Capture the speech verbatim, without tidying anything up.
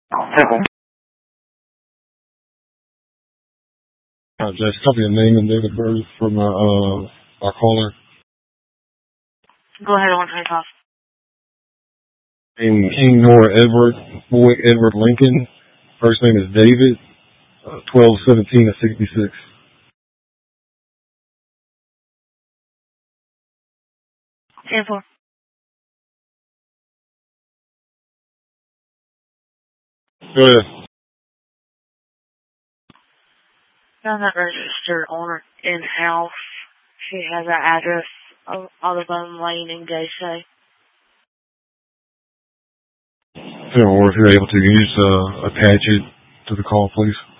Simple. Uh, just copy the name and date of birth from our, uh, our caller. Go ahead, one twenty-five. Name King Nora Edward, boy Edward Lincoln. First name is David, uh, twelve seventeen of sixty-six. ten four. Go ahead. Found that registered owner in-house. She has an address of Audubon Lane in Gaysay. Or if you're able to, can you just uh, attach it to the call, please?